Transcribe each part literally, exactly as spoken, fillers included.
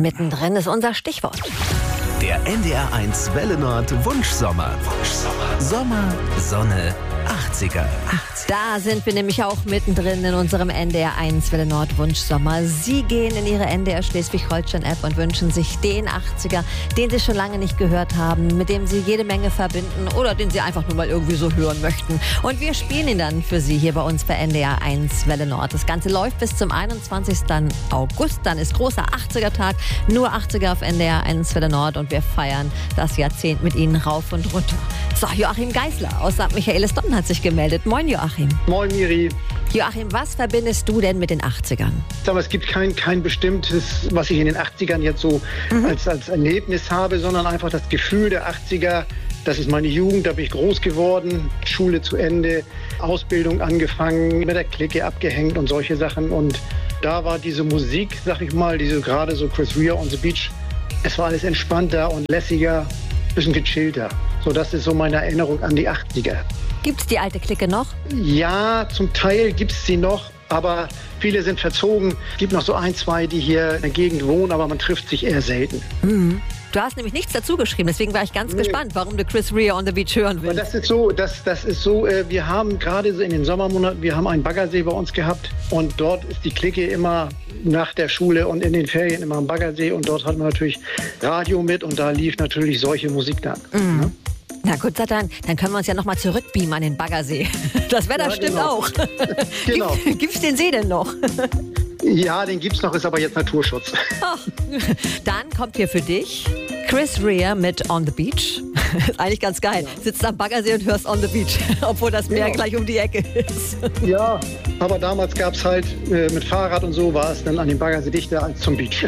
Mittendrin ist unser Stichwort. Der N D R eins Welle Nord Wunschsommer. Wunschsommer. Sommer, Sonne, achtziger. Da sind wir nämlich auch mittendrin in unserem N D R eins Welle Nord Wunschsommer. Sie gehen in Ihre N D R Schleswig-Holstein-App und wünschen sich den achtziger, den Sie schon lange nicht gehört haben, mit dem Sie jede Menge verbinden oder den Sie einfach nur mal irgendwie so hören möchten. Und wir spielen ihn dann für Sie hier bei uns bei N D R eins Welle Nord. Das Ganze läuft bis zum einundzwanzigsten August. Dann ist großer achtziger-Tag, nur achtziger auf N D R eins Welle Nord und wir feiern das Jahrzehnt mit Ihnen rauf und runter. So, Joachim Geisler aus Sankt Michaelis-Donn hat sich gemeldet. Moin, Joachim. Moin, Miri. Joachim, was verbindest du denn mit den achtzigern? Aber es gibt kein, kein bestimmtes, was ich in den achtzigern jetzt so mhm. als, als Erlebnis habe, sondern einfach das Gefühl der achtziger. Das ist meine Jugend, da bin ich groß geworden, Schule zu Ende, Ausbildung angefangen, mit der Clique abgehängt und solche Sachen. Und da war diese Musik, sag ich mal, diese gerade so Chris Rea on the Beach, es war alles entspannter und lässiger, ein bisschen gechillter. So, das ist so meine Erinnerung an die achtziger. Gibt es die alte Clique noch? Ja, zum Teil gibt es sie noch, aber viele sind verzogen. Es gibt noch so ein, zwei, die hier in der Gegend wohnen, aber man trifft sich eher selten. Mhm. Du hast nämlich nichts dazu geschrieben, deswegen war ich ganz nee. gespannt, warum du Chris Rea on the Beach hören willst. Das ist so, das, das ist so, wir haben gerade in den Sommermonaten, wir haben einen Baggersee bei uns gehabt und dort ist die Clique immer nach der Schule und in den Ferien immer am Baggersee und dort hatten wir natürlich Radio mit und da lief natürlich solche Musik dann. Mhm. Ne? Na gut, dann, dann können wir uns ja nochmal zurückbeamen an den Baggersee. Das Wetter ja, stimmt genau. auch. Genau. Gibt, gibt's den See denn noch? Ja, den gibt's noch, ist aber jetzt Naturschutz. Ach, dann kommt hier für dich Chris Rea mit On the Beach. Ist eigentlich ganz geil. Ja. Sitzt am Baggersee und hörst On the Beach, obwohl das Meer genau. gleich um die Ecke ist. Ja, aber damals gab es halt äh, mit Fahrrad und so war es dann an dem Baggersee dichter als zum Beach.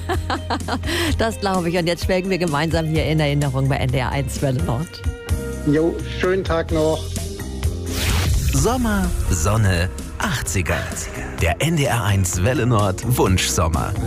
Das glaube ich. Und jetzt schwelgen wir gemeinsam hier in Erinnerung bei N D R eins Welle Nord. Jo, schönen Tag noch. Sommer, Sonne, achtziger. Der N D R eins Welle Nord Wunschsommer.